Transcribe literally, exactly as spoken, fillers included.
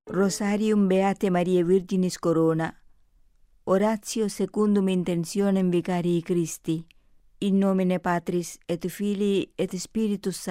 Rosarium Beate Mariae Virginis Corona. Oratio secundum intentionem vicarii Christi. In nomine Patris et Filii et Spiritus